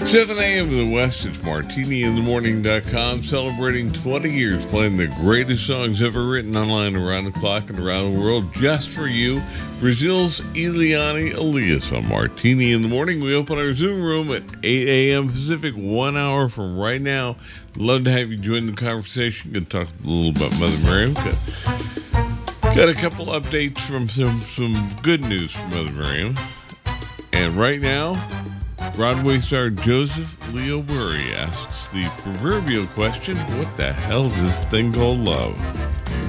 7 a.m. in the West, it's martiniinthemorning.com, celebrating 20 years playing the greatest songs ever written online around the clock and around the world just for you. Brazil's Eliane Elias on Martini in the Morning. We open our Zoom room at 8 a.m. Pacific, 1 hour from right now. Love to have you join the conversation. Going to talk a little about Mother Miriam. Got a couple updates from some good news from Mother Miriam. And right now, Broadway star Joseph Leo Murray asks the proverbial question, what the hell is this thing called love?